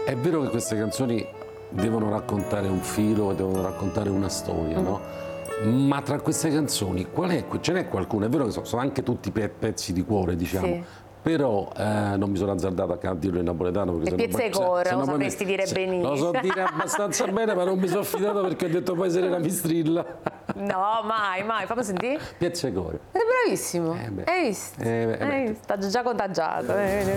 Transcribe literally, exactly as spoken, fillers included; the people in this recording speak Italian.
È vero che queste canzoni devono raccontare un filo, devono raccontare una storia, mm. no? Ma tra queste canzoni, qual è? Ce n'è qualcuno? È vero che sono, sono anche tutti pe pezzi di cuore, diciamo. Sì. Però eh, non mi sono azzardato a dirlo in napoletano. Le pezze di cuore, lo sapresti dire se, benissimo. Lo so dire abbastanza bene, ma non mi sono fidato perché ho detto poi Serena mi strilla. No, mai, mai. Fammi sentire. Pezze di cuore. È bravissimo. Eh Hai visto? Eh, beh, Hai visto? Sta già contagiato. Eh.